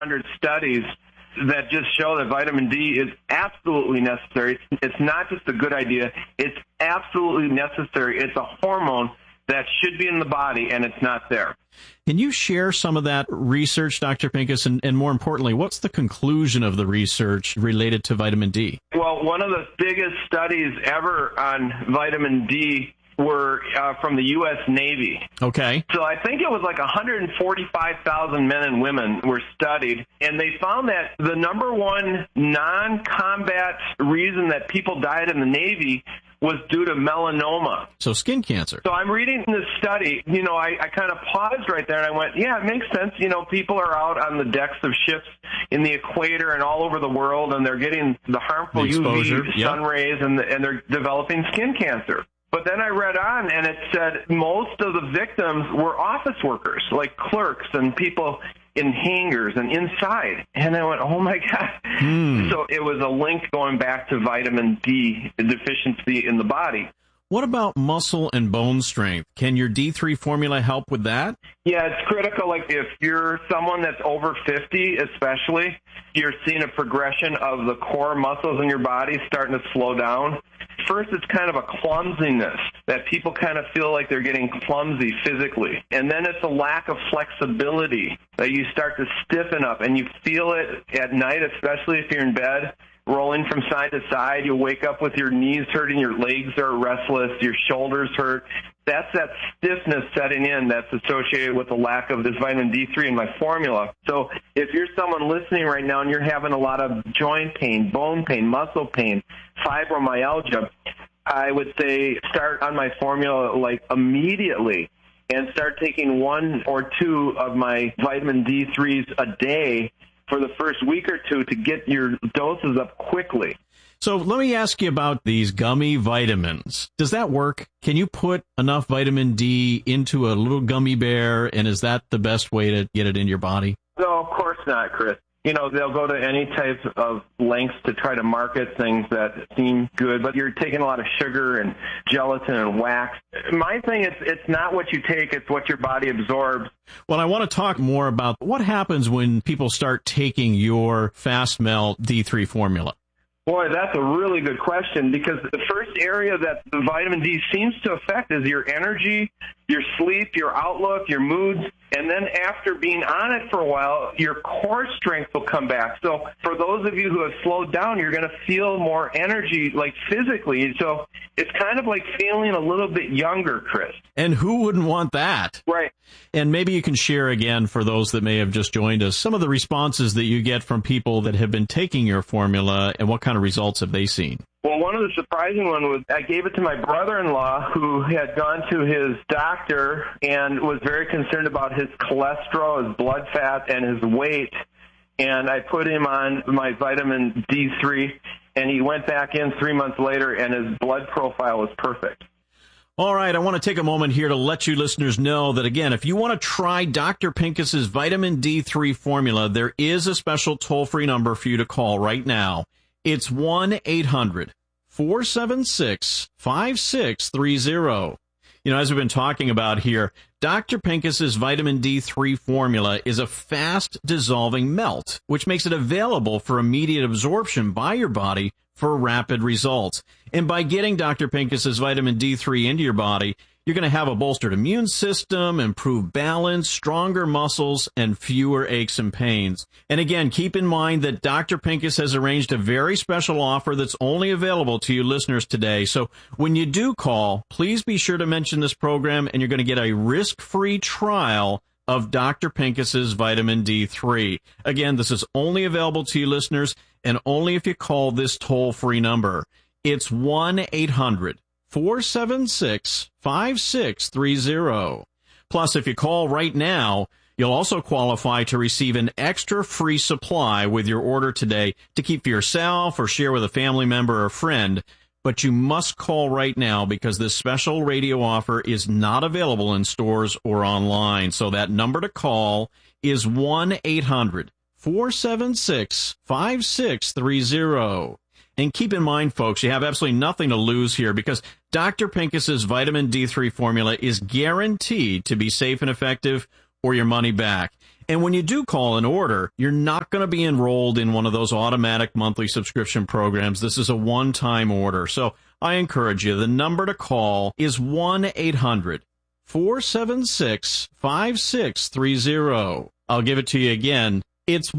100 studies that just show that vitamin D is absolutely necessary. It's not just a good idea. It's absolutely necessary. It's a hormone that should be in the body, and it's not there. Can you share some of that research, Dr. Pincus, and more importantly, what's the conclusion of the research related to vitamin D? Well, one of the biggest studies ever on vitamin D were from the U.S. Navy. Okay. So I think it was like 145,000 men and women were studied, and they found that the number one non-combat reason that people died in the Navy was due to melanoma. So skin cancer. So I'm reading this study, I kind of paused right there and I went, yeah, it makes sense. People are out on the decks of ships in the equator and all over the world, and they're getting the harmful UV sun rays, and they're developing skin cancer. But then I read on, and it said most of the victims were office workers, like clerks and people in hangars and inside. And I went, oh, my God. So it was a link going back to vitamin D deficiency in the body. What about muscle and bone strength? Can your D3 formula help with that? Yeah, it's critical. Like if you're someone that's over 50 especially, you're seeing a progression of the core muscles in your body starting to slow down. First, it's kind of a clumsiness that people kind of feel like they're getting clumsy physically. And then it's a lack of flexibility that you start to stiffen up, and you feel it at night, especially if you're in bed, rolling from side to side. You'll wake up with your knees hurting, your legs are restless, your shoulders hurt. That's that stiffness setting in that's associated with the lack of this vitamin D3 in my formula. So if you're someone listening right now and you're having a lot of joint pain, bone pain, muscle pain, fibromyalgia, I would say start on my formula like immediately and start taking 1 or 2 of my vitamin D3s a day for the first week or two to get your doses up quickly. So let me ask you about these gummy vitamins. Does that work? Can you put enough vitamin D into a little gummy bear, and is that the best way to get it in your body? No, of course not, Chris. They'll go to any type of lengths to try to market things that seem good, but you're taking a lot of sugar and gelatin and wax. My thing is, it's not what you take, it's what your body absorbs. Well, I want to talk more about what happens when people start taking your Fast Melt D3 formula. Boy, that's a really good question, because the first area that the vitamin D seems to affect is your energy, your sleep, your outlook, your moods. And then after being on it for a while, your core strength will come back. So for those of you who have slowed down, you're going to feel more energy, like physically. So it's kind of like feeling a little bit younger, Chris. And who wouldn't want that? Right. And maybe you can share again, for those that may have just joined us, some of the responses that you get from people that have been taking your formula, and what kind of results have they seen? Well, one of the surprising ones was I gave it to my brother-in-law, who had gone to his doctor and was very concerned about his cholesterol, his blood fat, and his weight. And I put him on my vitamin D3, and he went back in 3 months later, and his blood profile was perfect. All right, I want to take a moment here to let you listeners know that, again, if you want to try Dr. Pincus's vitamin D3 formula, there is a special toll-free number for you to call right now. It's 1-800-476-5630. As we've been talking about here, Dr. Pincus's vitamin D3 formula is a fast-dissolving melt, which makes it available for immediate absorption by your body for rapid results. And by getting Dr. Pincus's vitamin D3 into your body, you're going to have a bolstered immune system, improved balance, stronger muscles, and fewer aches and pains. And again, keep in mind that Dr. Pincus has arranged a very special offer that's only available to you listeners today. So when you do call, please be sure to mention this program, and you're going to get a risk-free trial of Dr. Pincus's vitamin D3. Again, this is only available to you listeners, and only if you call this toll-free number. It's 1-800-476-5630. Plus, if you call right now, you'll also qualify to receive an extra free supply with your order today to keep for yourself or share with a family member or friend. But you must call right now, because this special radio offer is not available in stores or online. So that number to call is 1-800-476-5630. And keep in mind, folks, you have absolutely nothing to lose here, because Dr. Pincus's vitamin D3 formula is guaranteed to be safe and effective, or your money back. And when you do call an order, you're not going to be enrolled in one of those automatic monthly subscription programs. This is a one-time order. So I encourage you, the number to call is 1-800-476-5630. I'll give it to you again. It's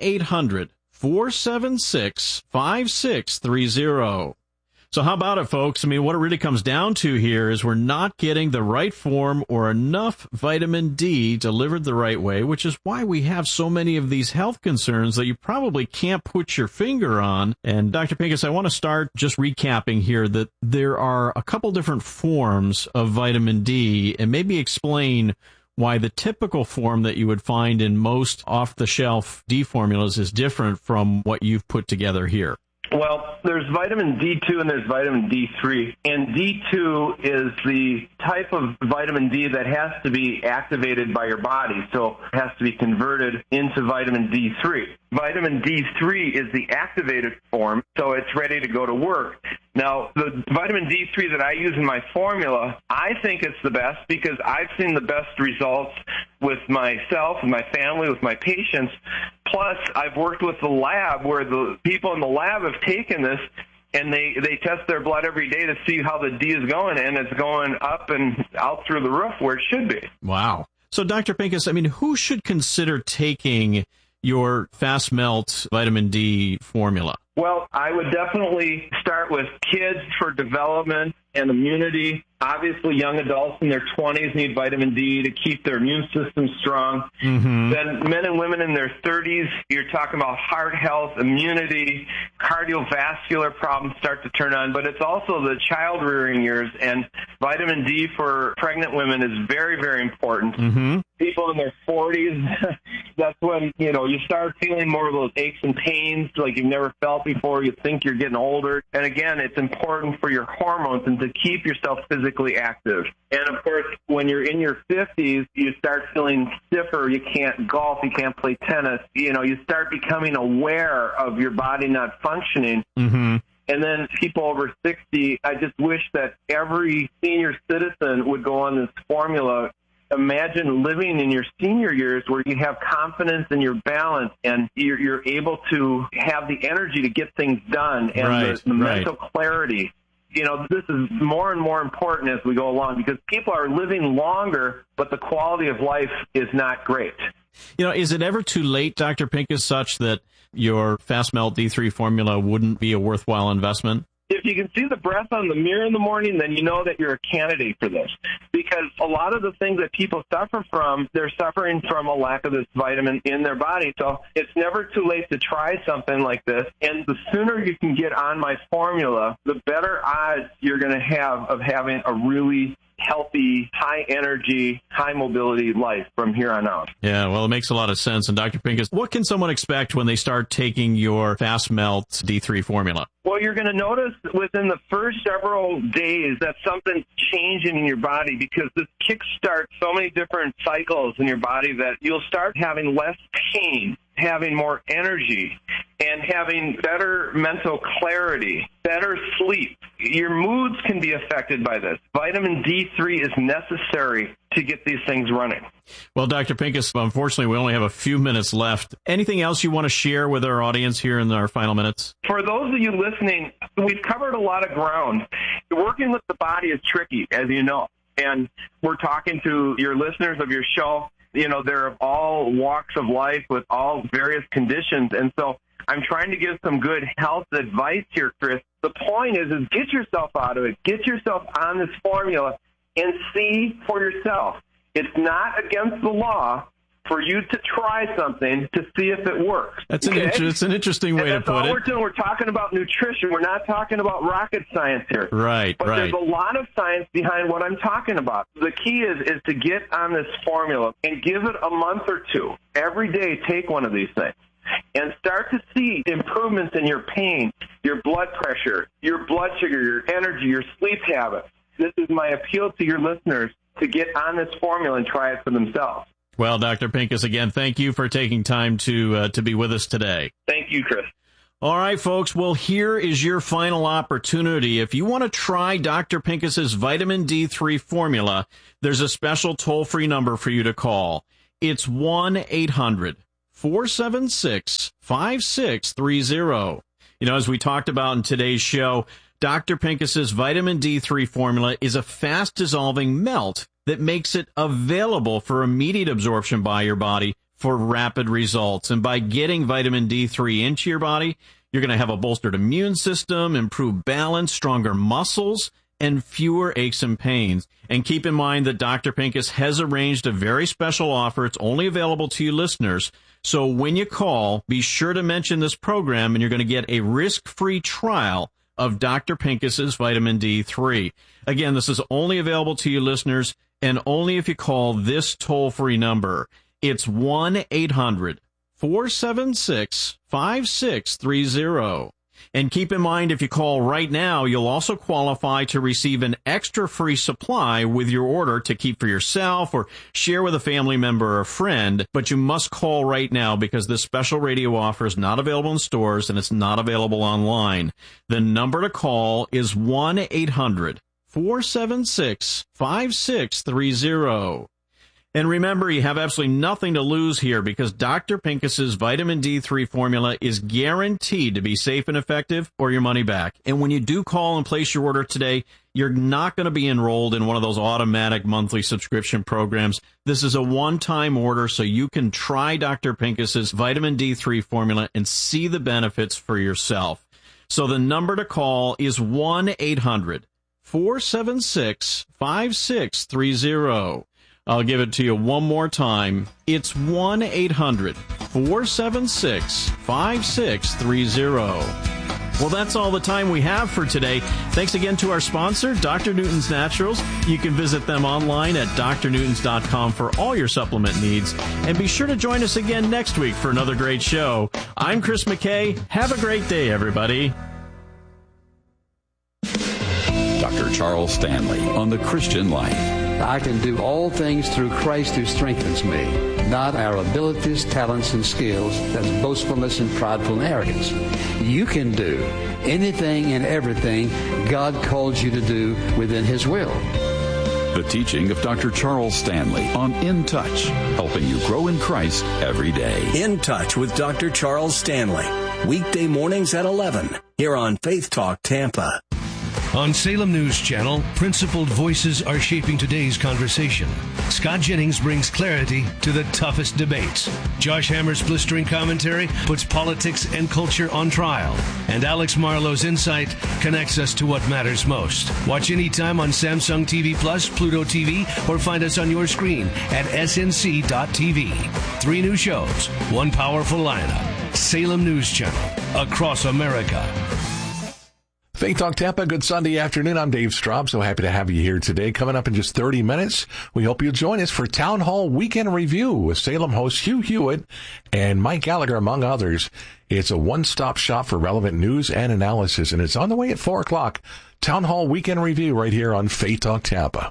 1-800-476-5630. So how about it, folks? I mean, what it really comes down to here is we're not getting the right form or enough vitamin D delivered the right way, which is why we have so many of these health concerns that you probably can't put your finger on. And Dr. Pincus, I want to start just recapping here that there are a couple different forms of vitamin D, and maybe explain why the typical form that you would find in most off-the-shelf D formulas is different from what you've put together here. Well, there's vitamin D2 and there's vitamin D3. And D2 is the type of vitamin D that has to be activated by your body, so it has to be converted into vitamin D3. Vitamin D3 is the activated form, so it's ready to go to work. Now, the vitamin D3 that I use in my formula, I think it's the best because I've seen the best results with myself, with my family, with my patients. Plus, I've worked with the lab where the people in the lab have taken this and they test their blood every day to see how the D is going, and it's going up and out through the roof where it should be. Wow. So, Dr. Pincus, I mean, who should consider taking your Fast Melt vitamin D formula? Well, I would definitely start with kids for development and immunity. Obviously, young adults in their 20s need vitamin D to keep their immune system strong. Mm-hmm. Then men and women in their 30s, you're talking about heart health, immunity, cardiovascular problems start to turn on. But it's also the child-rearing years, and vitamin D for pregnant women is very, very important. Mm-hmm. People in their 40s, that's when, you start feeling more of those aches and pains like you've never felt before. You think you're getting older. And again, it's important for your hormones and to keep yourself physically active. And of course, when you're in your 50s, you start feeling stiffer. You can't golf. You can't play tennis. You start becoming aware of your body not functioning. Mm-hmm. And then people over 60, I just wish that every senior citizen would go on this formula. Imagine living in your senior years where you have confidence in your balance and you're able to have the energy to get things done and the mental clarity. This is more and more important as we go along because people are living longer, but the quality of life is not great. Is it ever too late, Dr. Pincus, such that your Fast Melt D3 formula wouldn't be a worthwhile investment? If you can see the breath on the mirror in the morning, then you know that you're a candidate for this. Because a lot of the things that people suffer from, they're suffering from a lack of this vitamin in their body. So it's never too late to try something like this. And the sooner you can get on my formula, the better odds you're going to have of having a really healthy, high-energy, high-mobility life from here on out. Yeah, well, it makes a lot of sense. And Dr. Pincus, what can someone expect when they start taking your Fast Melt D3 formula? Well, you're going to notice within the first several days that something's changing in your body because this kickstarts so many different cycles in your body that you'll start having less pain, having more energy, and having better mental clarity, better sleep. Your moods can be affected by this. Vitamin D3 is necessary to get these things running. Well, Dr. Pincus, unfortunately, we only have a few minutes left. Anything else you want to share with our audience here in our final minutes? For those of you listening, we've covered a lot of ground. Working with the body is tricky, as you know. And we're talking to your listeners of your show. They're of all walks of life with all various conditions. And so I'm trying to give some good health advice here, Chris. The point is get yourself out of it. Get yourself on this formula and see for yourself. It's not against the law for you to try something to see if it works. That's it's an interesting way to put it. That's all we're doing. We're talking about nutrition. We're not talking about rocket science here. Right, but there's a lot of science behind what I'm talking about. The key is to get on this formula and give it a month or two. Every day, take one of these things. And start to see improvements in your pain, your blood pressure, your blood sugar, your energy, your sleep habits. This is my appeal to your listeners to get on this formula and try it for themselves. Well, Dr. Pincus, again, thank you for taking time to be with us today. Thank you, Chris. All right, folks. Well, here is your final opportunity. If you want to try Dr. Pincus's vitamin D3 formula, there's a special toll-free number for you to call. It's 1-800-476-5630. As we talked about in today's show, Dr. Pincus's vitamin D3 formula is a fast-dissolving melt that makes it available for immediate absorption by your body for rapid results. And by getting vitamin D3 into your body, you're going to have a bolstered immune system, improved balance, stronger muscles, and fewer aches and pains. And keep in mind that Dr. Pincus has arranged a very special offer. It's only available to you listeners. So when you call, be sure to mention this program, and you're going to get a risk-free trial of Dr. Pincus's vitamin D3. Again, this is only available to you listeners, and only if you call this toll-free number. It's 1-800-476-5630. And keep in mind, if you call right now, you'll also qualify to receive an extra free supply with your order to keep for yourself or share with a family member or a friend. But you must call right now because this special radio offer is not available in stores and it's not available online. The number to call is 1-800-476-5630. And remember, you have absolutely nothing to lose here because Dr. Pincus's vitamin D3 formula is guaranteed to be safe and effective or your money back. And when you do call and place your order today, you're not going to be enrolled in one of those automatic monthly subscription programs. This is a one-time order, so you can try Dr. Pincus's vitamin D3 formula and see the benefits for yourself. So the number to call is 1-800-476-5630. I'll give it to you one more time. It's 1-800-476-5630. Well, that's all the time we have for today. Thanks again to our sponsor, Dr. Newton's Naturals. You can visit them online at drnewtons.com for all your supplement needs. And be sure to join us again next week for another great show. I'm Chris McKay. Have a great day, everybody. Dr. Charles Stanley on The Christian Life. I can do all things through Christ who strengthens me, not our abilities, talents, and skills. That's boastfulness and prideful and arrogance. You can do anything and everything God calls you to do within His will. The teaching of Dr. Charles Stanley on In Touch, helping you grow in Christ every day. In Touch with Dr. Charles Stanley, weekday mornings at 11, here on Faith Talk Tampa. On Salem News Channel, principled voices are shaping today's conversation. Scott Jennings brings clarity to the toughest debates. Josh Hammer's blistering commentary puts politics and culture on trial. And Alex Marlowe's insight connects us to what matters most. Watch anytime on Samsung TV Plus, Pluto TV, or find us on your screen at snc.tv. 3 new shows, 1 powerful lineup. Salem News Channel, across America. Faith Talk Tampa, good Sunday afternoon. I'm Dave Straub. So happy to have you here today. Coming up in just 30 minutes, we hope you'll join us for Town Hall Weekend Review with Salem host Hugh Hewitt and Mike Gallagher, among others. It's a one-stop shop for relevant news and analysis, and it's on the way at 4 o'clock. Town Hall Weekend Review right here on Faith Talk Tampa.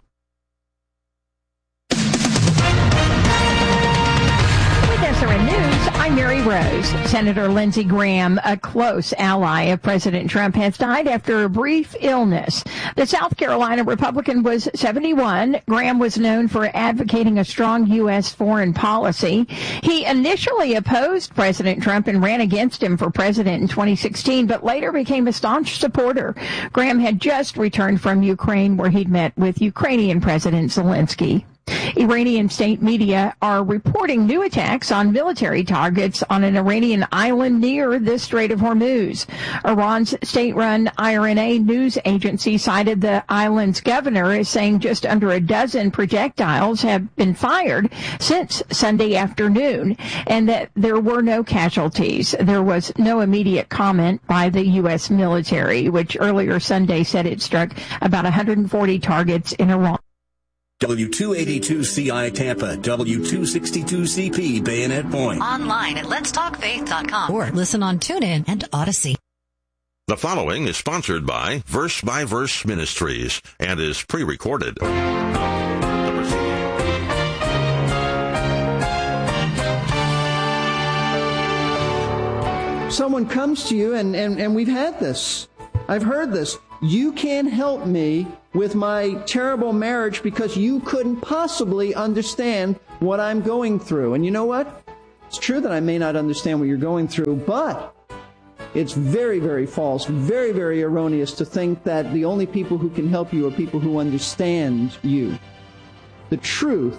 SRN News, I'm Mary Rose. Senator Lindsey Graham, a close ally of President Trump, has died after a brief illness. The South Carolina Republican was 71. Graham was known for advocating a strong U.S. foreign policy. He initially opposed President Trump and ran against him for president in 2016, but later became a staunch supporter. Graham had just returned from Ukraine, where he'd met with Ukrainian President Zelensky. Iranian state media are reporting new attacks on military targets on an Iranian island near the Strait of Hormuz. Iran's state-run IRNA news agency cited the island's governor as saying just under a dozen projectiles have been fired since Sunday afternoon, and that there were no casualties. There was no immediate comment by the U.S. military, which earlier Sunday said it struck about 140 targets in Iran. W282CI Tampa, W262CP Bayonet Point. Online at letstalkfaith.com or listen on TuneIn and Odyssey. The following is sponsored by Verse Ministries and is pre-recorded. Someone comes to you, and we've had this. I've heard this. You can't help me with my terrible marriage because you couldn't possibly understand what I'm going through. And you know what? It's true that I may not understand what you're going through, but it's very, very false, very, very erroneous to think that the only people who can help you are people who understand you. The truth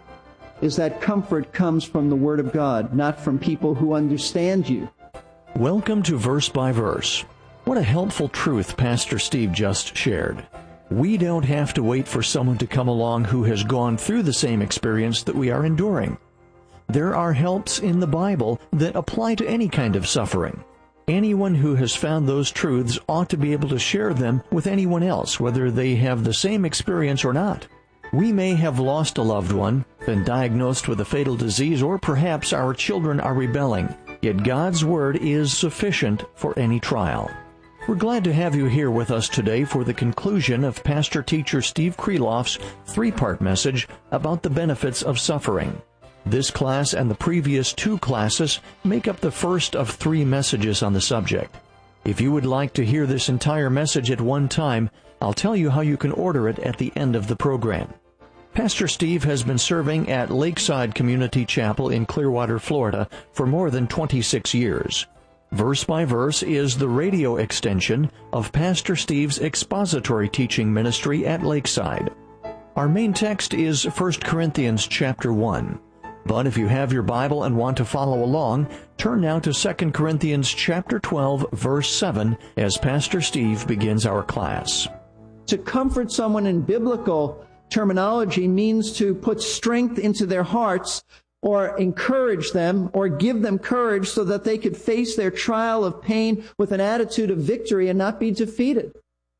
is that comfort comes from the Word of God, not from people who understand you. Welcome to Verse by Verse. What a helpful truth Pastor Steve just shared. We don't have to wait for someone to come along who has gone through the same experience that we are enduring. There are helps in the Bible that apply to any kind of suffering. Anyone who has found those truths ought to be able to share them with anyone else, whether they have the same experience or not. We may have lost a loved one, been diagnosed with a fatal disease, or perhaps our children are rebelling. Yet God's Word is sufficient for any trial. We're glad to have you here with us today for the conclusion of Pastor-Teacher Steve Kreloff's three-part message about the benefits of suffering. This class and the previous two classes make up the first of three messages on the subject. If you would like to hear this entire message at one time, I'll tell you how you can order it at the end of the program. Pastor Steve has been serving at Lakeside Community Chapel in Clearwater, Florida, for more than 26 years. Verse by Verse is the radio extension of Pastor Steve's expository teaching ministry at Lakeside. Our main text is 1 Corinthians chapter 1. But if you have your Bible and want to follow along, turn now to 2 Corinthians chapter 12, verse 7, as Pastor Steve begins our class. To comfort someone in biblical terminology means to put strength into their hearts, or encourage them, or give them courage so that they could face their trial of pain with an attitude of victory and not be defeated.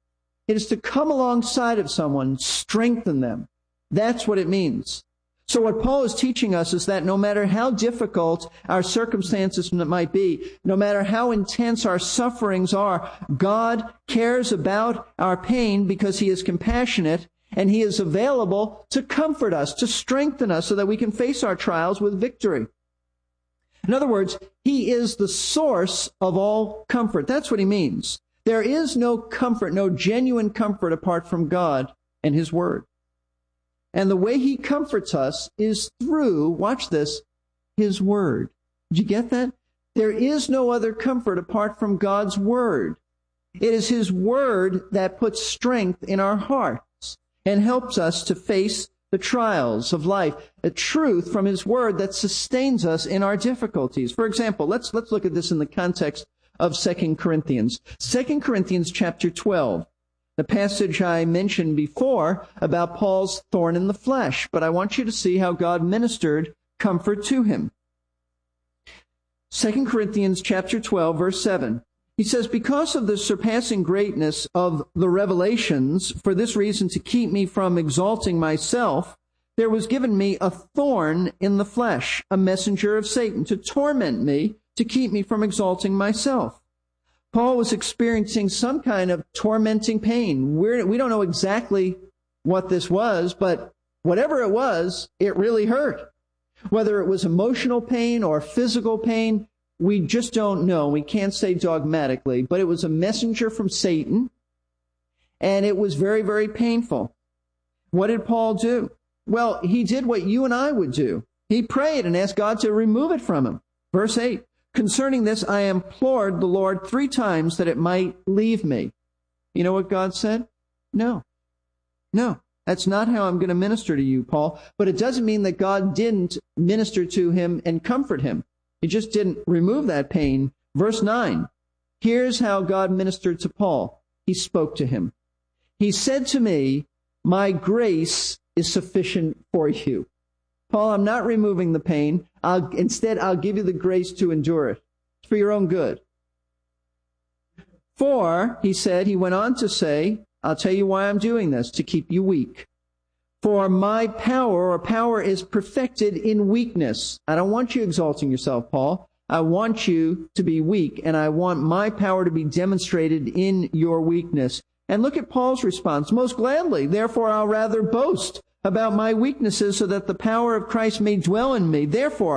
It is to come alongside of someone, strengthen them. That's what it means. So what Paul is teaching us is that no matter how difficult our circumstances might be, no matter how intense our sufferings are, God cares about our pain because He is compassionate, and He is available to comfort us, to strengthen us so that we can face our trials with victory. In other words, He is the source of all comfort. That's what He means. There is no comfort, no genuine comfort apart from God and His Word. And the way He comforts us is through, watch this, His Word. Did you get that? There is no other comfort apart from God's Word. It is His Word that puts strength in our hearts and helps us to face the trials of life, a truth from His Word that sustains us in our difficulties. For example, let's look at this in the context of 2 Corinthians. 2 Corinthians chapter 12. The passage I mentioned before about Paul's thorn in the flesh, but I want you to see how God ministered comfort to him. 2 Corinthians chapter 12, verse 7. He says, because of the surpassing greatness of the revelations, for this reason to keep me from exalting myself, there was given me a thorn in the flesh, a messenger of Satan, to torment me, to keep me from exalting myself. Paul was experiencing some kind of tormenting pain. We don't know exactly what this was, but whatever it was, it really hurt. Whether it was emotional pain or physical pain, we just don't know. We can't say dogmatically, but it was a messenger from Satan, and it was very, very painful. What did Paul do? Well, he did what you and I would do. He prayed and asked God to remove it from him. Verse 8. Concerning this, I implored the Lord 3 times that it might leave me. You know what God said? No. That's not how I'm going to minister to you, Paul. But it doesn't mean that God didn't minister to him and comfort him. He just didn't remove that pain. Verse 9. Here's how God ministered to Paul. He spoke to him. He said to me, my grace is sufficient for you. Paul, I'm not removing the pain. Instead, I'll give you the grace to endure it. It's for your own good. For, he said, he went on to say, I'll tell you why I'm doing this, to keep you weak. For my power is perfected in weakness. I don't want you exalting yourself, Paul. I want you to be weak, and I want my power to be demonstrated in your weakness. And look at Paul's response. Most gladly, therefore I'll rather boast about my weaknesses so that the power of Christ may dwell in me. Therefore,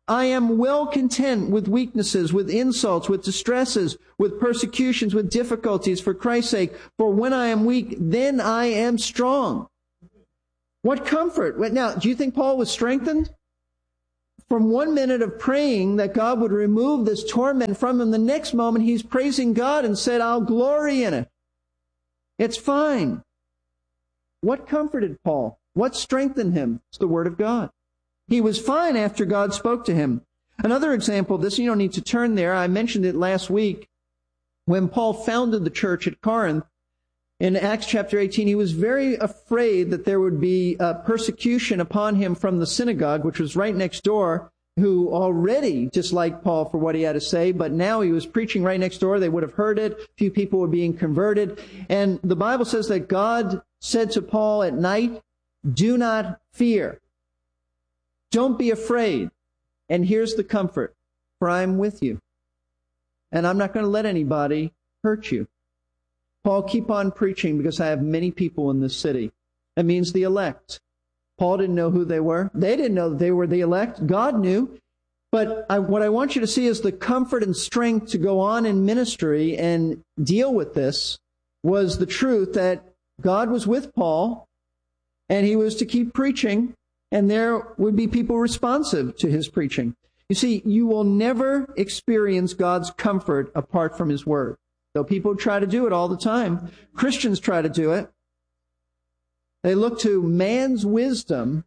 I am well content with weaknesses, with insults, with distresses, with persecutions, with difficulties for Christ's sake. For when I am weak, then I am strong. What comfort. Now, do you think Paul was strengthened? From 1 minute of praying that God would remove this torment from him, the next moment he's praising God and said, I'll glory in it. It's fine. What comforted Paul? What strengthened him? It's the Word of God. He was fine after God spoke to him. Another example of this, you don't need to turn there. I mentioned it last week. When Paul founded the church at Corinth, in Acts chapter 18, he was very afraid that there would be persecution upon him from the synagogue, which was right next door, who already disliked Paul for what he had to say, but now he was preaching right next door. They would have heard it. A few people were being converted. And the Bible says that God said to Paul at night, do not fear. Don't be afraid. And here's the comfort, for I am with you. And I'm not going to let anybody hurt you. Paul, keep on preaching because I have many people in this city. That means the elect. Paul didn't know who they were. They didn't know that they were the elect. God knew. But what I want you to see is the comfort and strength to go on in ministry and deal with this was the truth that God was with Paul and he was to keep preaching, and there would be people responsive to his preaching. You see, you will never experience God's comfort apart from his word. Though people try to do it all the time. Christians try to do it. They look to man's wisdom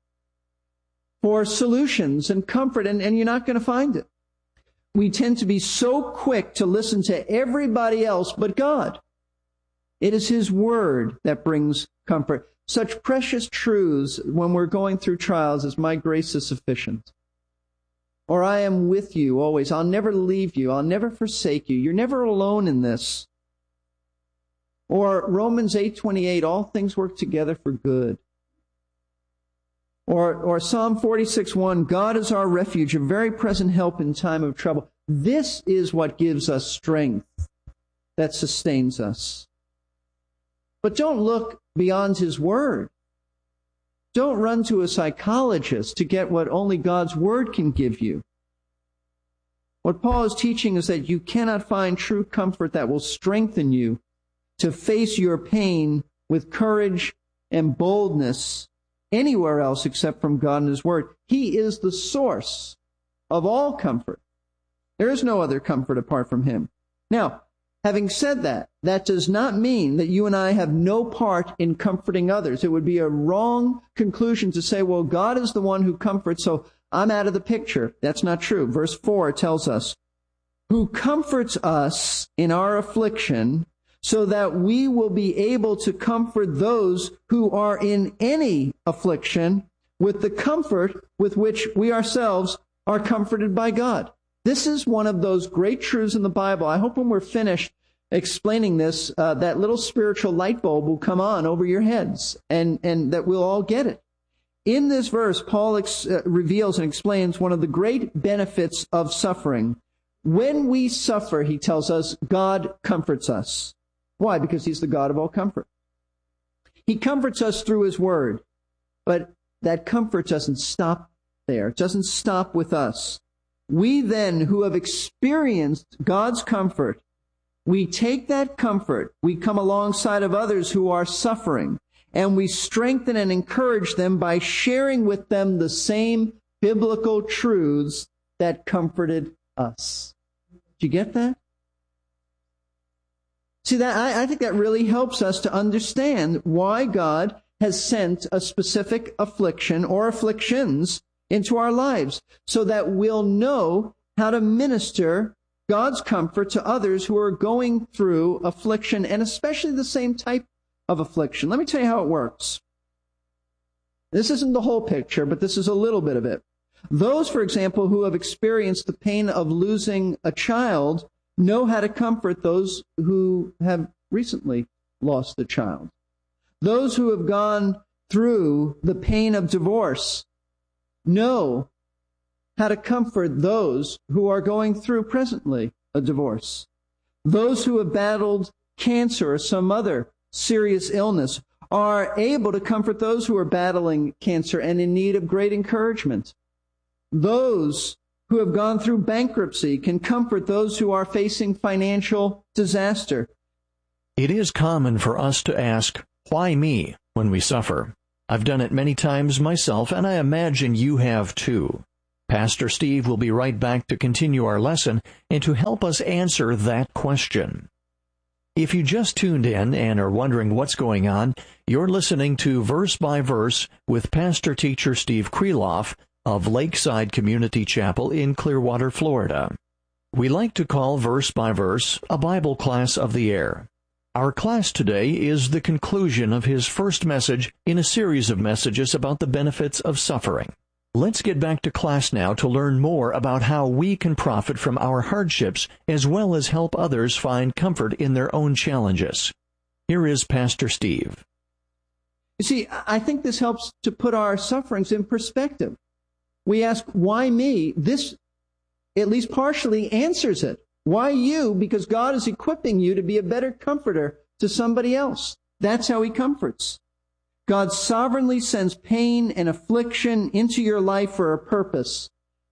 for solutions and comfort, and you're not going to find it. We tend to be so quick to listen to everybody else but God. It is his word that brings comfort. Such precious truths when we're going through trials as my grace is sufficient. Or I am with you always. I'll never leave you. I'll never forsake you. You're never alone in this. Or Romans 8:28, all things work together for good. Or Psalm 46:1, God is our refuge, a very present help in time of trouble. This is what gives us strength that sustains us. But don't look beyond his word. Don't run to a psychologist to get what only God's word can give you. What Paul is teaching is that you cannot find true comfort that will strengthen you to face your pain with courage and boldness anywhere else except from God and his word. He is the source of all comfort. There is no other comfort apart from him. Now, having said that, that does not mean that you and I have no part in comforting others. It would be a wrong conclusion to say, well, God is the one who comforts, so I'm out of the picture. That's not true. Verse 4 tells us, who comforts us in our affliction, so that we will be able to comfort those who are in any affliction with the comfort with which we ourselves are comforted by God. This is one of those great truths in the Bible. I hope when we're finished explaining this, that little spiritual light bulb will come on over your heads and that we'll all get it. In this verse, Paul reveals and explains one of the great benefits of suffering. When we suffer, he tells us, God comforts us. Why? Because he's the God of all comfort. He comforts us through his word. But that comfort doesn't stop there. It doesn't stop with us. We then, who have experienced God's comfort, we take that comfort, we come alongside of others who are suffering, and we strengthen and encourage them by sharing with them the same biblical truths that comforted us. Do you get that? See, that I think that really helps us to understand why God has sent a specific affliction or afflictions into our lives, so that we'll know how to minister God's comfort to others who are going through affliction, and especially the same type of affliction. Let me tell you how it works. This isn't the whole picture, but this is a little bit of it. Those, for example, who have experienced the pain of losing a child know how to comfort those who have recently lost a child. Those who have gone through the pain of divorce know how to comfort those who are going through presently a divorce. Those who have battled cancer or some other serious illness are able to comfort those who are battling cancer and in need of great encouragement. those who have gone through bankruptcy, can comfort those who are facing financial disaster. It is common for us to ask, "Why me?" when we suffer. I've done it many times myself, and I imagine you have too. Pastor Steve will be right back to continue our lesson and to help us answer that question. If you just tuned in and are wondering what's going on, you're listening to Verse by Verse with Pastor-Teacher Steve Kreloff of Lakeside Community Chapel in Clearwater, Florida. We like to call Verse by Verse a Bible class of the air. Our class today is the conclusion of his first message in a series of messages about the benefits of suffering. Let's get back to class now to learn more about how we can profit from our hardships as well as help others find comfort in their own challenges. Here is Pastor Steve. You see, I think this helps to put our sufferings in perspective. We ask, why me? This at least partially answers it. Why you? Because God is equipping you to be a better comforter to somebody else. That's how He comforts. God sovereignly sends pain and affliction into your life for a purpose.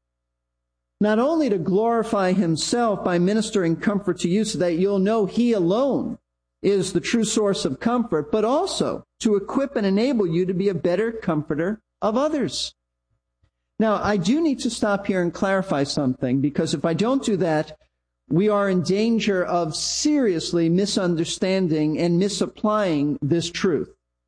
Not only to glorify Himself by ministering comfort to you so that you'll know He alone is the true source of comfort, but also to equip and enable you to be a better comforter of others. Now, I do need to stop here and clarify something, because if I don't do that, we are in danger of seriously misunderstanding and misapplying this truth.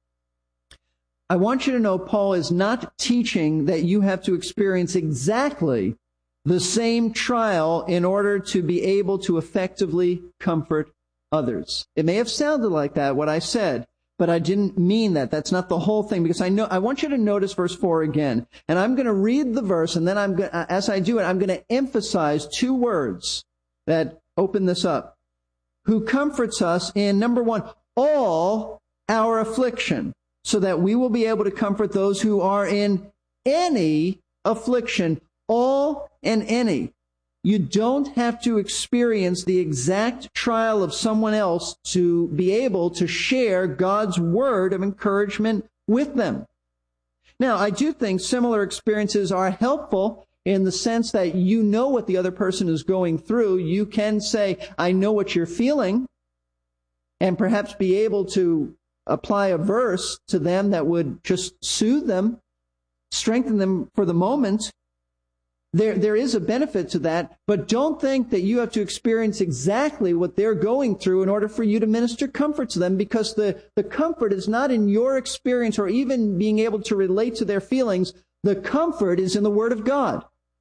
I want you to know Paul is not teaching that you have to experience exactly the same trial in order to be able to effectively comfort others. It may have sounded like that, what I said, but I didn't mean that. That's not the whole thing, because I want you to notice verse 4 again. And I'm going to read the verse, and then as I do it, I'm going to emphasize two words that open this up. Who comforts us in, number one, all our affliction, so that we will be able to comfort those who are in any affliction, all and any. You don't have to experience the exact trial of someone else to be able to share God's word of encouragement with them. Now, I do think similar experiences are helpful in the sense that you know what the other person is going through. You can say, I know what you're feeling, and perhaps be able to apply a verse to them that would just soothe them, strengthen them for the moment. There is a benefit to that, but don't think that you have to experience exactly what they're going through in order for you to minister comfort to them, because the comfort is not in your experience or even being able to relate to their feelings. The comfort is in the Word of God.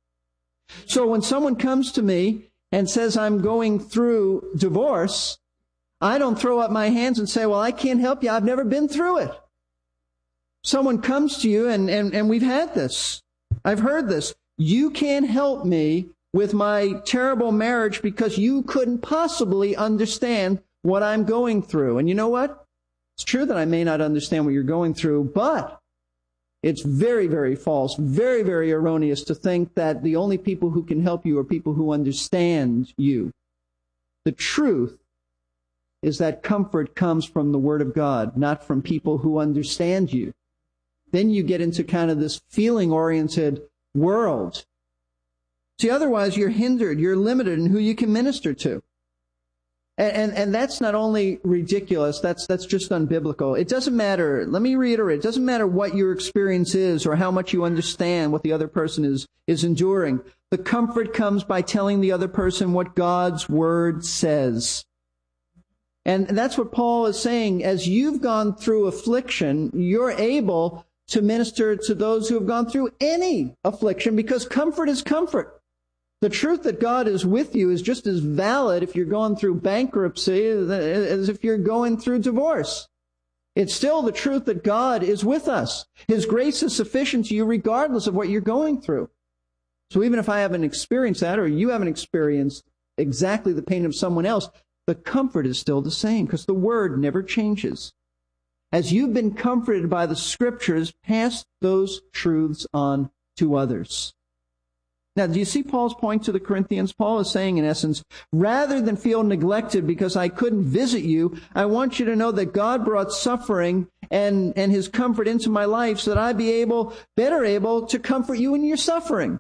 So when someone comes to me and says, I'm going through divorce, I don't throw up my hands and say, well, I can't help you. I've never been through it. Someone comes to you, and we've had this. I've heard this. You can't help me with my terrible marriage because you couldn't possibly understand what I'm going through. And you know what? It's true that I may not understand what you're going through, but it's very, very false, very, very erroneous to think that the only people who can help you are people who understand you. The truth is that comfort comes from the Word of God, not from people who understand you. Then you get into kind of this feeling-oriented world. See, otherwise you're hindered, you're limited in who you can minister to. And that's not only ridiculous, that's just unbiblical. It doesn't matter, let me reiterate, it doesn't matter what your experience is or how much you understand what the other person is enduring. The comfort comes by telling the other person what God's Word says. And that's what Paul is saying. As you've gone through affliction, you're able to minister to those who have gone through any affliction, because comfort is comfort. The truth that God is with you is just as valid if you're going through bankruptcy as if you're going through divorce. It's still the truth that God is with us. His grace is sufficient to you regardless of what you're going through. So even if I haven't experienced that, or you haven't experienced exactly the pain of someone else, the comfort is still the same, because the Word never changes. As you've been comforted by the Scriptures, pass those truths on to others. Now, do you see Paul's point to the Corinthians? Paul is saying, in essence, rather than feel neglected because I couldn't visit you, I want you to know that God brought suffering and His comfort into my life so that I'd be better able to comfort you in your suffering.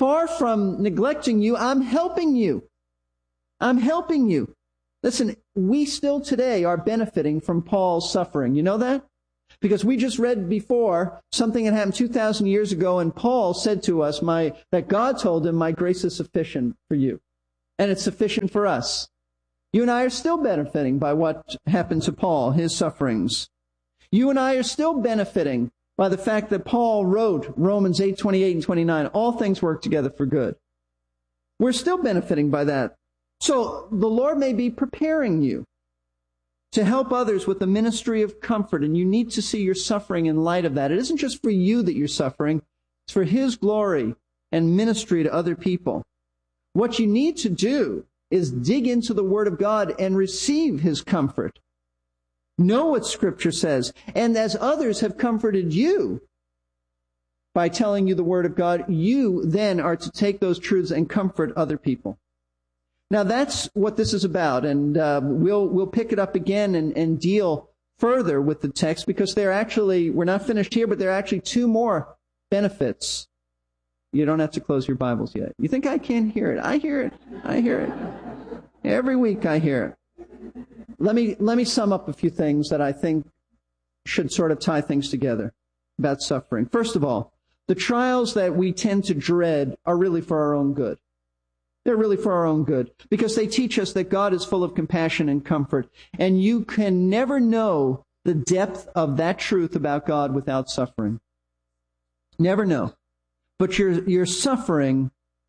Far from neglecting you, I'm helping you. I'm helping you. Listen, we still today are benefiting from Paul's suffering. You know that? Because we just read before something that happened 2,000 years ago, and Paul said to us that God told him, my grace is sufficient for you. And it's sufficient for us. You and I are still benefiting by what happened to Paul, his sufferings. You and I are still benefiting by the fact that Paul wrote Romans 8:28 and 29, all things work together for good. We're still benefiting by that. So the Lord may be preparing you to help others with the ministry of comfort, and you need to see your suffering in light of that. It isn't just for you that you're suffering, it's for His glory and ministry to other people. What you need to do is dig into the Word of God and receive His comfort. Know what Scripture says. And as others have comforted you by telling you the Word of God, you then are to take those truths and comfort other people. Now that's what this is about, and we'll pick it up again and deal further with the text, because we're not finished here, but there are actually two more benefits. You don't have to close your Bibles yet. You think I can't hear it? I hear it. I hear it. Every week I hear it. Let me sum up a few things that I think should sort of tie things together about suffering. First of all, the trials that we tend to dread are really for our own good. They're really for our own good, because they teach us that God is full of compassion and comfort, and you can never know the depth of that truth about God without suffering. Never know. But your suffering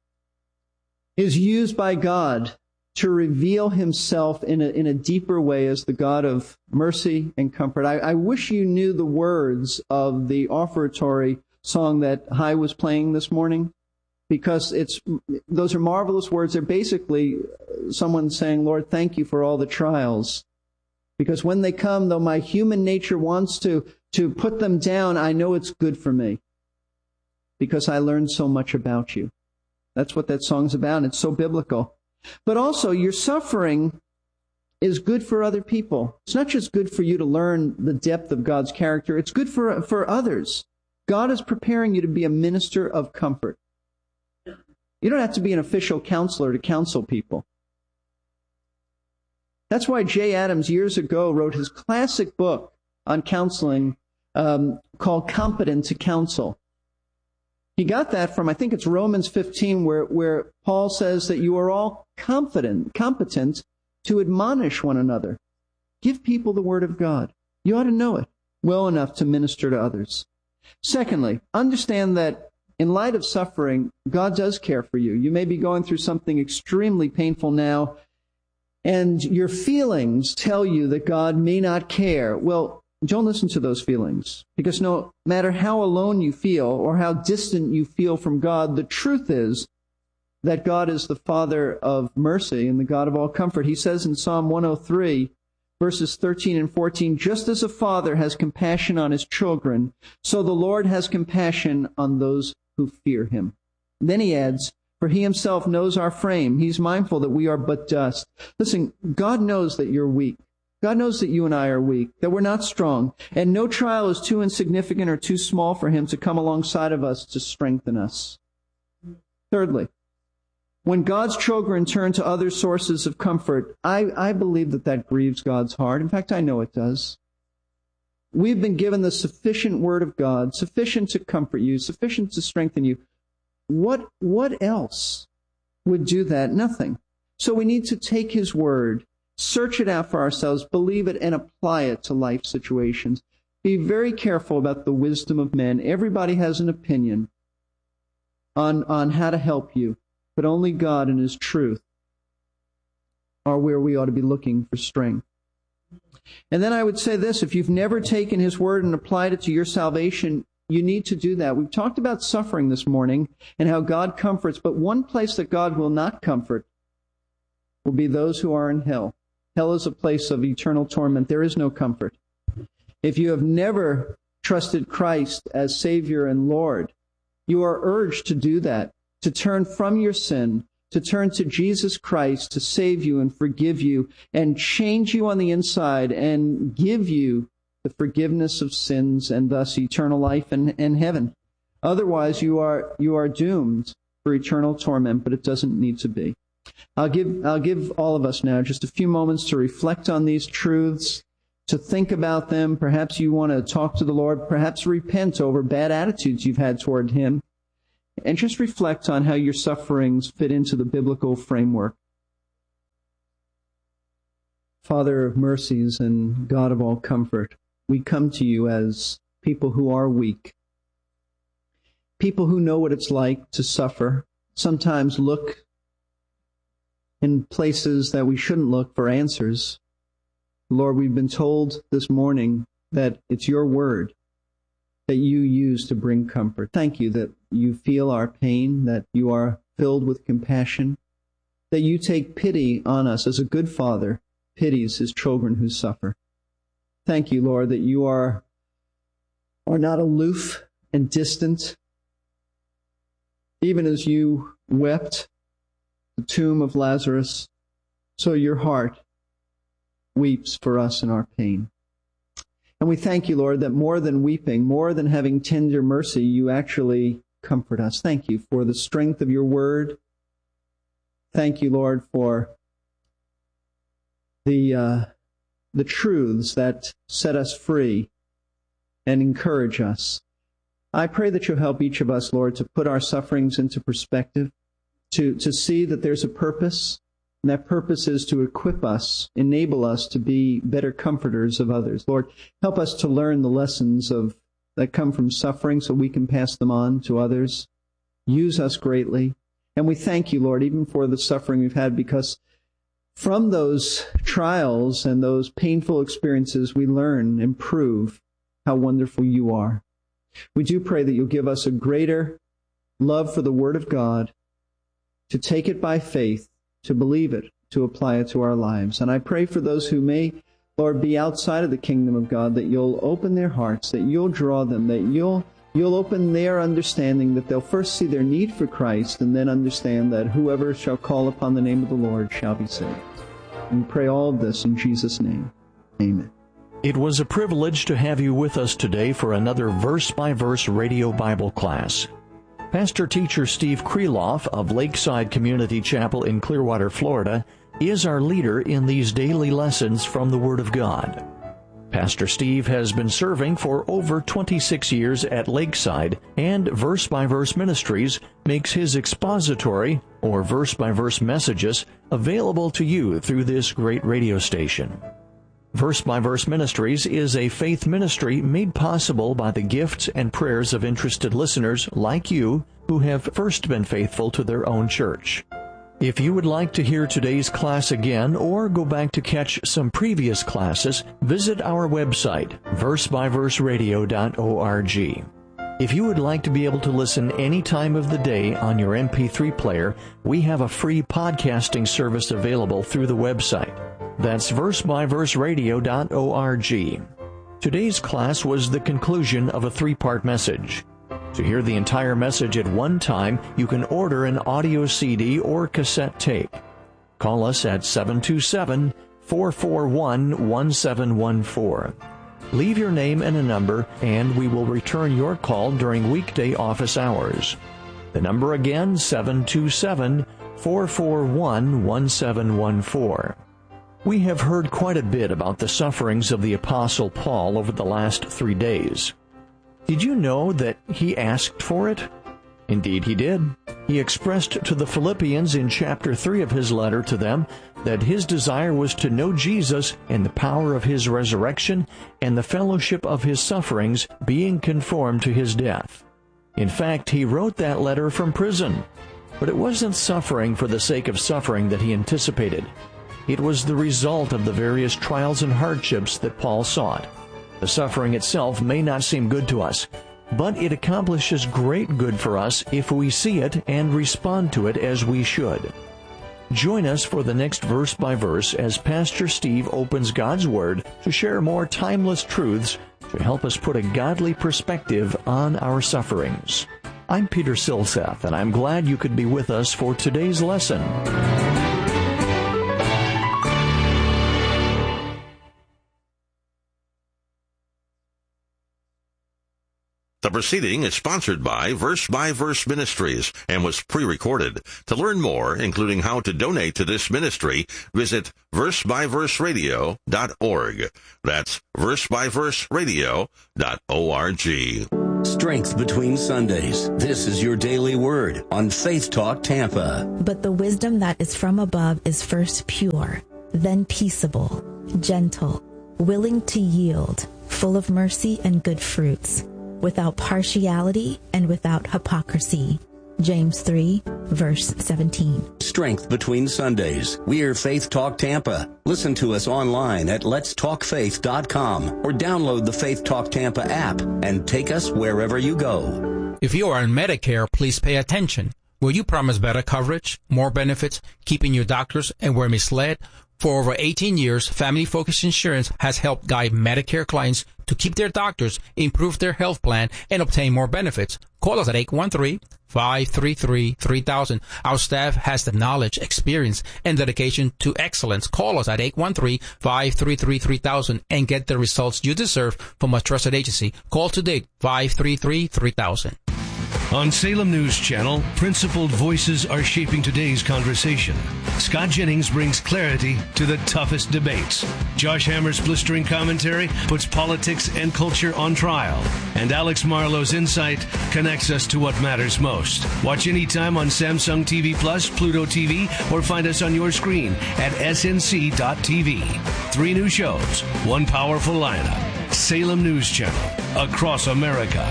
is used by God to reveal Himself in a deeper way as the God of mercy and comfort. I wish you knew the words of the offertory song that Hai was playing this morning, because those are marvelous words. They're basically someone saying, Lord, thank you for all the trials. Because when they come, though my human nature wants to put them down, I know it's good for me, because I learned so much about you. That's what that song's about. It's so biblical. But also, your suffering is good for other people. It's not just good for you to learn the depth of God's character. It's good for others. God is preparing you to be a minister of comfort. You don't have to be an official counselor to counsel people. That's why Jay Adams years ago wrote his classic book on counseling called Competent to Counsel. He got that from, I think it's Romans 15, where Paul says that you are all competent to admonish one another. Give people the Word of God. You ought to know it well enough to minister to others. Secondly, understand that in light of suffering, God does care for you. You may be going through something extremely painful now, and your feelings tell you that God may not care. Well, don't listen to those feelings, because no matter how alone you feel or how distant you feel from God, the truth is that God is the Father of mercy and the God of all comfort. He says in Psalm 103, verses 13 and 14, just as a father has compassion on his children, so the Lord has compassion on those who fear Him. And then he adds, for He Himself knows our frame. He's mindful that we are but dust. Listen, God knows that you're weak. God knows that you and I are weak, that we're not strong, and no trial is too insignificant or too small for Him to come alongside of us to strengthen us. Thirdly, when God's children turn to other sources of comfort, I believe that grieves God's heart. In fact, I know it does. We've been given the sufficient Word of God, sufficient to comfort you, sufficient to strengthen you. What else would do that? Nothing. So we need to take His Word, search it out for ourselves, believe it, and apply it to life situations. Be very careful about the wisdom of men. Everybody has an opinion on how to help you, but only God and His truth are where we ought to be looking for strength. And then I would say this, if you've never taken His Word and applied it to your salvation, you need to do that. We've talked about suffering this morning and how God comforts, but one place that God will not comfort will be those who are in hell. Hell is a place of eternal torment. There is no comfort. If you have never trusted Christ as Savior and Lord, you are urged to do that, to turn from your sin, to turn to Jesus Christ to save you and forgive you and change you on the inside and give you the forgiveness of sins and thus eternal life and heaven. Otherwise, you are doomed for eternal torment, but it doesn't need to be. I'll give all of us now just a few moments to reflect on these truths, to think about them. Perhaps you want to talk to the Lord, perhaps repent over bad attitudes you've had toward Him, and just reflect on how your sufferings fit into the biblical framework. Father of mercies and God of all comfort, we come to you as people who are weak, people who know what it's like to suffer, sometimes look in places that we shouldn't look for answers. Lord, we've been told this morning that it's your word that you use to bring comfort. Thank you that you feel our pain, that you are filled with compassion, that you take pity on us as a good father pities his children who suffer. Thank you, Lord, that you are not aloof and distant. Even as you wept the tomb of Lazarus, so your heart weeps for us in our pain. And we thank you, Lord, that more than weeping, more than having tender mercy, you actually comfort us. Thank you for the strength of your word. Thank you, Lord, for the truths that set us free and encourage us. I pray that you'll help each of us, Lord, to put our sufferings into perspective, to see that there's a purpose, and that purpose is to equip us, enable us to be better comforters of others. Lord, help us to learn the lessons that come from suffering so we can pass them on to others. Use us greatly. And we thank you, Lord, even for the suffering we've had, because from those trials and those painful experiences, we learn and prove how wonderful you are. We do pray that you'll give us a greater love for the Word of God, to take it by faith, to believe it, to apply it to our lives. And I pray for those who may, Lord, be outside of the kingdom of God, that you'll open their hearts, that you'll draw them, that you'll open their understanding, that they'll first see their need for Christ and then understand that whoever shall call upon the name of the Lord shall be saved. And we pray all of this in Jesus' name. Amen. It was a privilege to have you with us today for another verse-by-verse radio Bible class. Pastor-teacher Steve Kreloff of Lakeside Community Chapel in Clearwater, Florida, is our leader in these daily lessons from the Word of God. Pastor Steve has been serving for over 26 years at Lakeside, and Verse by Verse Ministries makes his expository, or verse-by-verse messages, available to you through this great radio station. Verse by Verse Ministries is a faith ministry made possible by the gifts and prayers of interested listeners like you who have first been faithful to their own church. If you would like to hear today's class again or go back to catch some previous classes, visit our website, versebyverseradio.org. If you would like to be able to listen any time of the day on your MP3 player, we have a free podcasting service available through the website. That's versebyverseradio.org. Today's class was the conclusion of a 3-part message. To hear the entire message at one time, you can order an audio CD or cassette tape. Call us at 727-441-1714. Leave your name and a number, and we will return your call during weekday office hours. The number again, 727-441-1714. We have heard quite a bit about the sufferings of the Apostle Paul over the last 3 days. Did you know that he asked for it? Indeed he did. He expressed to the Philippians in chapter 3 of his letter to them that his desire was to know Jesus and the power of his resurrection and the fellowship of his sufferings, being conformed to his death. In fact, he wrote that letter from prison. But it wasn't suffering for the sake of suffering that he anticipated. It was the result of the various trials and hardships that Paul sought. The suffering itself may not seem good to us, but it accomplishes great good for us if we see it and respond to it as we should. Join us for the next verse by verse as Pastor Steve opens God's Word to share more timeless truths to help us put a godly perspective on our sufferings. I'm Peter Silseth, and I'm glad you could be with us for today's lesson. The proceeding is sponsored by Verse Ministries and was pre-recorded. To learn more, including how to donate to this ministry, visit versebyverseradio.org. That's versebyverseradio.org. Strength between Sundays. This is your daily word on Faith Talk Tampa. But the wisdom that is from above is first pure, then peaceable, gentle, willing to yield, full of mercy and good fruits, without partiality and without hypocrisy. James 3, verse 17. Strength between Sundays. We're Faith Talk Tampa. Listen to us online at letstalkfaith.com or download the Faith Talk Tampa app and take us wherever you go. If you are on Medicare, please pay attention. Will you promise better coverage, more benefits, keeping your doctors, and were misled? For over 18 years, Family Focus Insurance has helped guide Medicare clients to keep their doctors, improve their health plan, and obtain more benefits. Call us at 813-533-3000. Our staff has the knowledge, experience, and dedication to excellence. Call us at 813-533-3000 and get the results you deserve from a trusted agency. Call today, 533-3000. On Salem News Channel, principled voices are shaping today's conversation. Scott Jennings brings clarity to the toughest debates. Josh Hammer's blistering commentary puts politics and culture on trial. And Alex Marlowe's insight connects us to what matters most. Watch anytime on Samsung TV Plus, Pluto TV, or find us on your screen at snc.tv. 3 new shows, 1 powerful lineup. Salem News Channel, across America.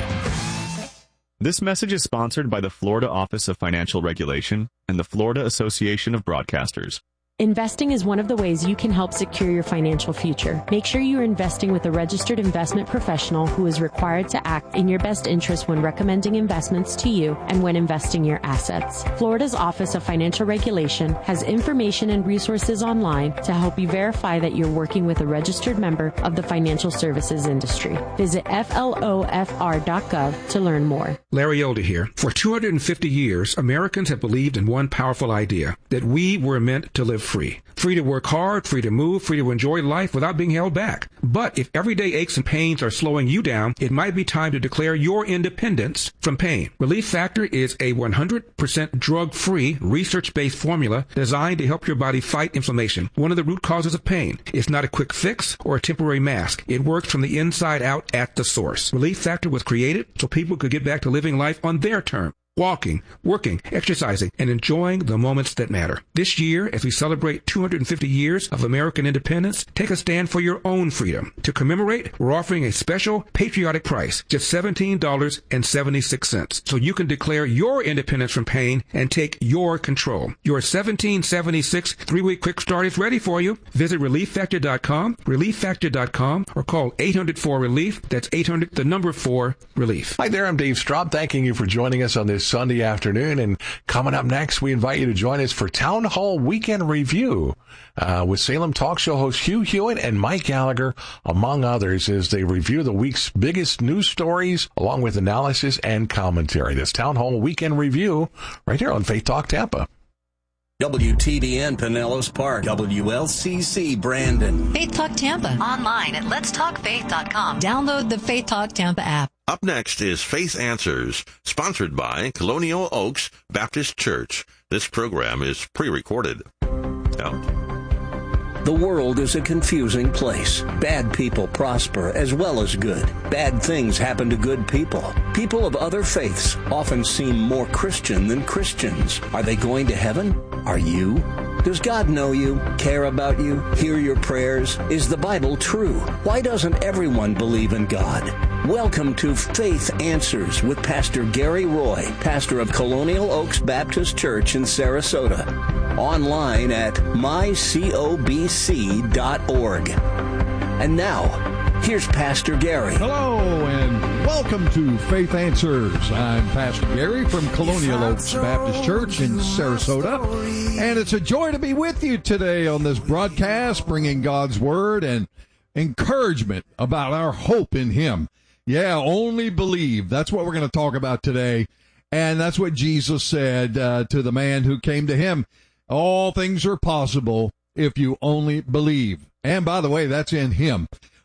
This message is sponsored by the Florida Office of Financial Regulation and the Florida Association of Broadcasters. Investing is one of the ways you can help secure your financial future. Make sure you are investing with a registered investment professional who is required to act in your best interest when recommending investments to you and when investing your assets. Florida's Office of Financial Regulation has information and resources online to help you verify that you're working with a registered member of the financial services industry. Visit flofr.gov to learn more. Larry Elder here. For 250 years, Americans have believed in one powerful idea, that we were meant to live free. Free to work hard, free to move, free to enjoy life without being held back. But if everyday aches and pains are slowing you down, it might be time to declare your independence from pain. Relief Factor is a 100% drug-free, research-based formula designed to help your body fight inflammation, one of the root causes of pain. It's not a quick fix or a temporary mask. It works from the inside out at the source. Relief Factor was created so people could get back to living life on their terms. Walking, working, exercising, and enjoying the moments that matter. This year, as we celebrate 250 years of American independence, take a stand for your own freedom. To commemorate, we're offering a special patriotic price, just $17.76, so you can declare your independence from pain and take your control. Your $17.76 3-week quick start is ready for you. Visit ReliefFactor.com, ReliefFactor.com, or call 800-4-RELIEF. That's 800-4-RELIEF. Hi there, I'm Dave Straub. Thanking you for joining us on this Sunday afternoon. And coming up next, we invite you to join us for Town Hall Weekend Review with Salem Talk Show hosts Hugh Hewitt and Mike Gallagher, among others, as they review the week's biggest news stories, along with analysis and commentary. This Town Hall Weekend Review right here on Faith Talk Tampa. WTBN Pinellas Park, WLCC Brandon. Faith Talk Tampa, online at letstalkfaith.com. Download the Faith Talk Tampa app. Up next is Faith Answers, sponsored by Colonial Oaks Baptist Church. This program is pre-recorded. The world is a confusing place. Bad people prosper as well as good. Bad things happen to good people. People of other faiths often seem more Christian than Christians. Are they going to heaven? Are you? Does God know you, care about you, hear your prayers? Is the Bible true? Why doesn't everyone believe in God? Welcome to Faith Answers with Pastor Gary Roy, pastor of Colonial Oaks Baptist Church in Sarasota. Online at mycobc.org. And now, here's Pastor Gary. Hello, and welcome to Faith Answers. I'm Pastor Gary from Colonial Oaks Baptist Church in Sarasota, and it's a joy to be with you today on this broadcast, bringing God's Word and encouragement about our hope in Him. Yeah, only believe. That's what we're going to talk about today, and that's what Jesus said to the man who came to Him. All things are possible if you only believe. And by the way, that's in Him.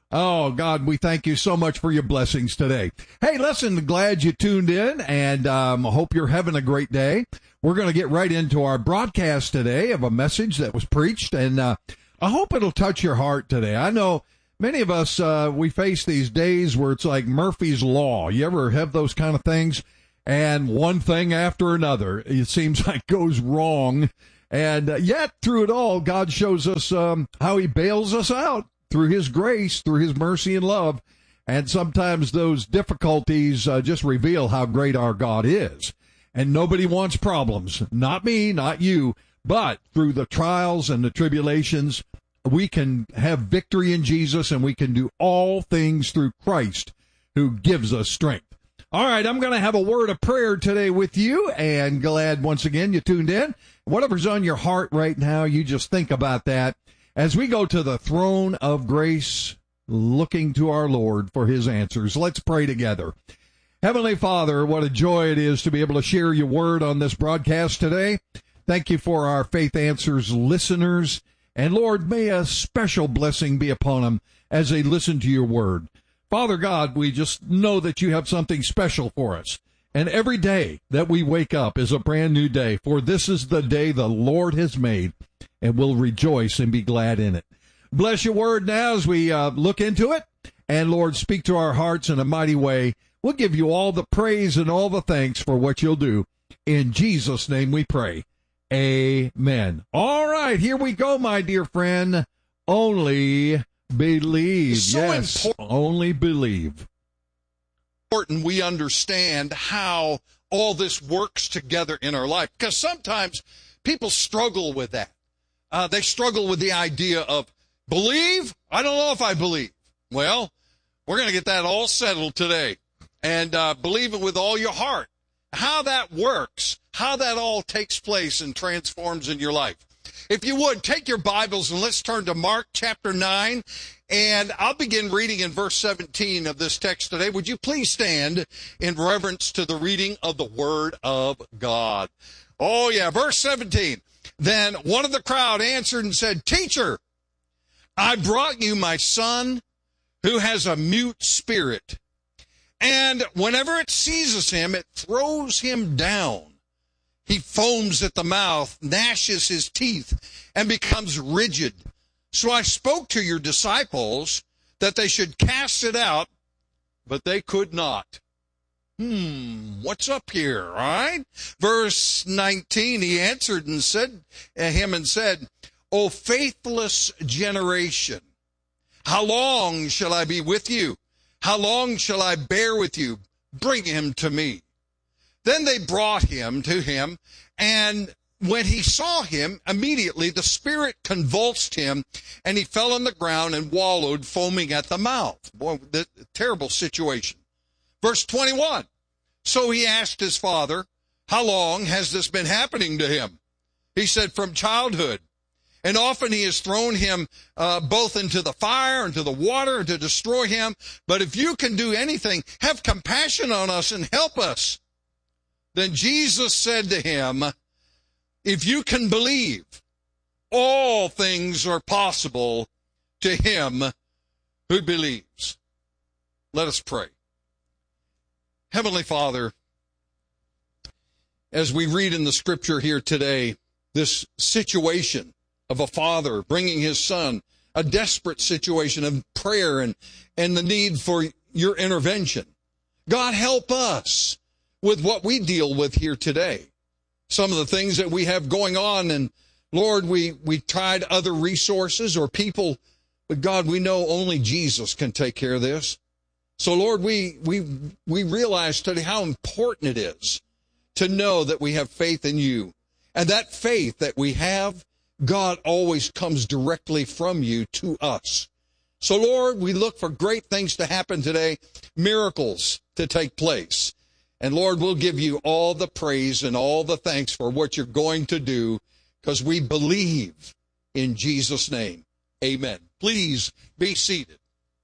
Oh, God, we thank you so much for your blessings today. Hey, listen, glad you tuned in, and hope you're having a great day. We're going to get right into our broadcast today of a message that was preached, and I hope it'll touch your heart today. I know many of us, we face these days where it's like Murphy's Law. You ever have those kind of things? And one thing after another, it seems like goes wrong. And yet, through it all, God shows us how he bails us out through his grace, through his mercy and love. And sometimes those difficulties just reveal how great our God is. And nobody wants problems. Not me, not you. But through the trials and the tribulations, we can have victory in Jesus, and we can do all things through Christ who gives us strength. All right, I'm going to have a word of prayer today with you, and glad once again you tuned in. Whatever's on your heart right now, you just think about that as we go to the throne of grace, looking to our Lord for his answers. Let's pray together. Heavenly Father, what a joy it is to be able to share your word on this broadcast today. Thank you for our Faith Answers listeners. And Lord, may a special blessing be upon them as they listen to your word. Father God, we just know that you have something special for us. And every day that we wake up is a brand new day, for this is the day the Lord has made, and we'll rejoice and be glad in it. Bless your word now as we look into it. And Lord, speak to our hearts in a mighty way. We'll give you all the praise and all the thanks for what you'll do. In Jesus' name we pray. Amen. All right, here we go, my dear friend. Only believe. So yes, only believe. Important we understand how all this works together in our life, because sometimes people struggle with that. They struggle with the idea of believe. I don't know if I believe. Well, we're going to get that all settled today, and believe it with all your heart. How that works, how that all takes place and transforms in your life. If you would, take your Bibles and let's turn to Mark chapter 9, and I'll begin reading in verse 17 of this text today. Would you please stand in reverence to the reading of the Word of God? Oh, yeah, verse 17. Then one of the crowd answered and said, Teacher, I brought you my son who has a mute spirit. And whenever it seizes him, it throws him down. He foams at the mouth, gnashes his teeth, and becomes rigid. So I spoke to your disciples that they should cast it out, but they could not. What's up here, all right? Verse 19, he answered and said, O faithless generation, how long shall I be with you? How long shall I bear with you? Bring him to me. Then they brought him to him, and when he saw him, immediately the spirit convulsed him, and he fell on the ground and wallowed, foaming at the mouth. Boy, the terrible situation. Verse 21, so he asked his father, how long has this been happening to him? He said, from childhood. And often he has thrown him both into the fire and to the water to destroy him. But if you can do anything, have compassion on us and help us. Then Jesus said to him, if you can believe, all things are possible to him who believes. Let us pray. Heavenly Father, as we read in the scripture here today, this situation of a father bringing his son, a desperate situation of prayer and the need for your intervention. God, help us with what we deal with here today. Some of the things that we have going on, and Lord, we tried other resources or people, but God, we know only Jesus can take care of this. So Lord, we realize today how important it is to know that we have faith in you. And that faith that we have, God, always comes directly from you to us. So, Lord, we look for great things to happen today, miracles to take place. And, Lord, we'll give you all the praise and all the thanks for what you're going to do, because we believe in Jesus' name. Amen. Please be seated.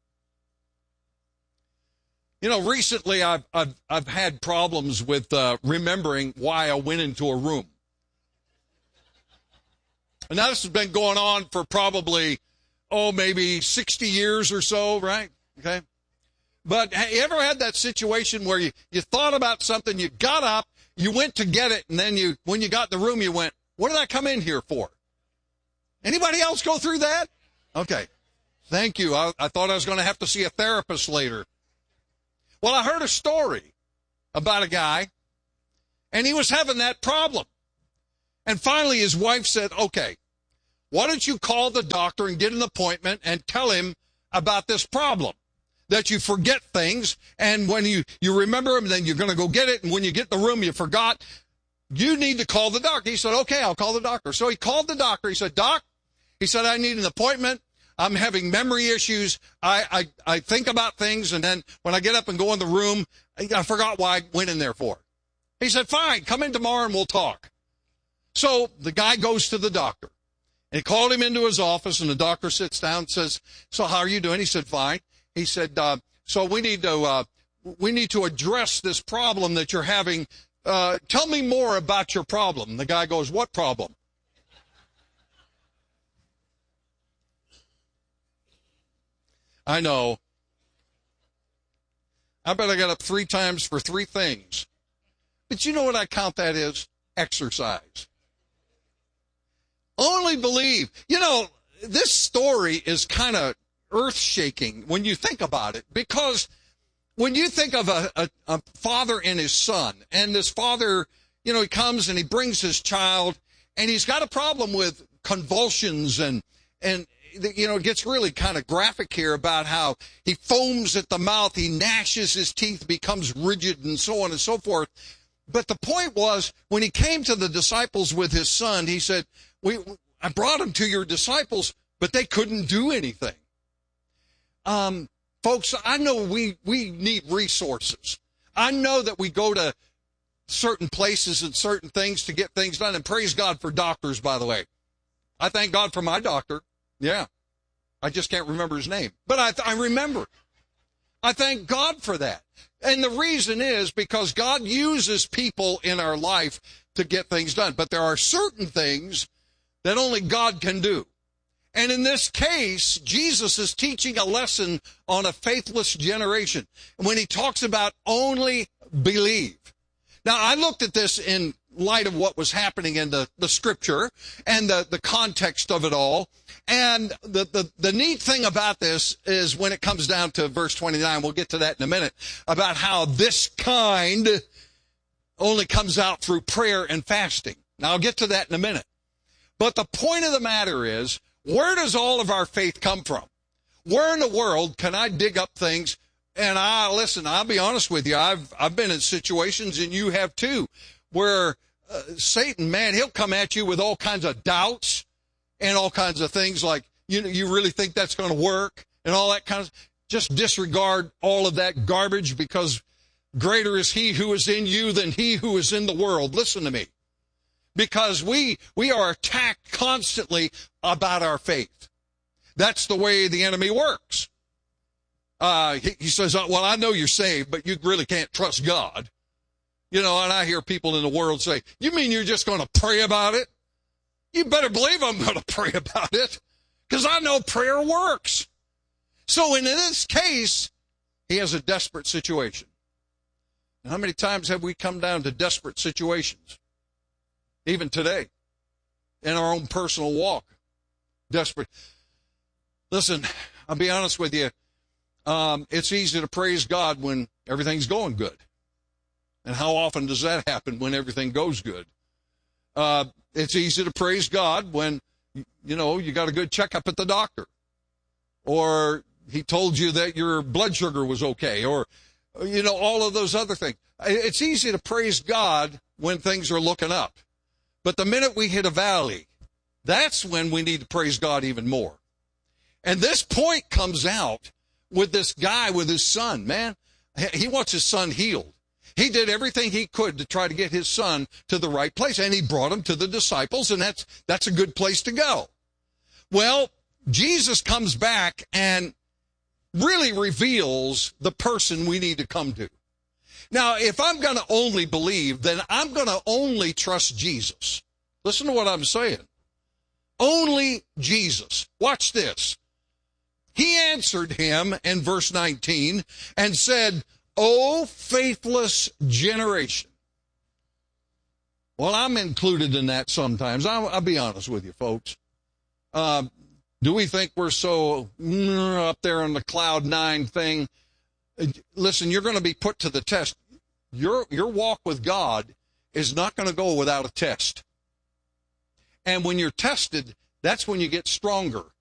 You know, recently I've had problems with remembering why I went into a room. And now this has been going on for probably, maybe 60 years or so, right? Okay. But have you ever had that situation where you thought about something, you got up, you went to get it, and then when you got in the room, you went, what did I come in here for? Anybody else go through that? Okay. Thank you. I thought I was going to have to see a therapist later. Well, I heard a story about a guy, and he was having that problem. And finally, his wife said, okay, why don't you call the doctor and get an appointment and tell him about this problem, that you forget things, and when you remember them, then you're going to go get it, and when you get in the room, you forgot. You need to call the doctor. He said, okay, I'll call the doctor. So he called the doctor. He said, Doc, he said, I need an appointment. I'm having memory issues. I think about things, and then when I get up and go in the room, I forgot why I went in there for. He said, fine, come in tomorrow and we'll talk. So the guy goes to the doctor. And he called him into his office, and the doctor sits down and says, so how are you doing? He said, fine. He said, so we need to address this problem that you're having. Tell me more about your problem. The guy goes, what problem? I know. I bet I got up 3 times for 3 things. But you know what I count that is? Exercise. Only believe. You know, this story is kind of earth-shaking when you think about it, because when you think of a father and his son, and this father, you know, he comes and he brings his child, and he's got a problem with convulsions, and you know, it gets really kind of graphic here about how he foams at the mouth, he gnashes his teeth, becomes rigid, and so on and so forth. But the point was, when he came to the disciples with his son, he said, I brought him to your disciples, but they couldn't do anything. Folks, I know we need resources. I know that we go to certain places and certain things to get things done, and praise God for doctors, by the way. I thank God for my doctor. Yeah. I just can't remember his name, but I remember. I thank God for that. And the reason is because God uses people in our life to get things done. But there are certain things that only God can do. And in this case, Jesus is teaching a lesson on a faithless generation when he talks about only believe. Now, I looked at this in light of what was happening in the scripture and the context of it all. And the neat thing about this is when it comes down to verse 29, we'll get to that in a minute, about how this kind only comes out through prayer and fasting. Now, I'll get to that in a minute. But the point of the matter is, where does all of our faith come from? Where in the world can I dig up things? And listen, I'll be honest with you. I've been in situations, and you have too, where Satan, man, he'll come at you with all kinds of doubts and all kinds of things like, you really think that's going to work and all that kind of, just disregard all of that garbage, because greater is he who is in you than he who is in the world. Listen to me. Because we are attacked constantly about our faith. That's the way the enemy works. He says, well, I know you're saved, but you really can't trust God. You know, and I hear people in the world say, you mean you're just going to pray about it? You better believe I'm going to pray about it, because I know prayer works. So in this case, he has a desperate situation. How many times have we come down to desperate situations? Even today, in our own personal walk. Desperate. Listen, I'll be honest with you. It's easy to praise God when everything's going good. And how often does that happen when everything goes good? It's easy to praise God when, you got a good checkup at the doctor. Or he told you that your blood sugar was okay. Or, all of those other things. It's easy to praise God when things are looking up. But the minute we hit a valley, that's when we need to praise God even more. And this point comes out with this guy with his son, man. He wants his son healed. He did everything he could to try to get his son to the right place, and he brought him to the disciples, and that's a good place to go. Well, Jesus comes back and really reveals the person we need to come to. Now, if I'm going to only believe, then I'm going to only trust Jesus. Listen to what I'm saying. Only Jesus. Watch this. He answered him in verse 19 and said, O faithless generation. Well, I'm included in that sometimes. I'll be honest with you, folks. Do we think we're so up there on the cloud nine thing? Listen, you're going to be put to the test. Your walk with God is not going to go without a test. And when you're tested, that's when you get stronger.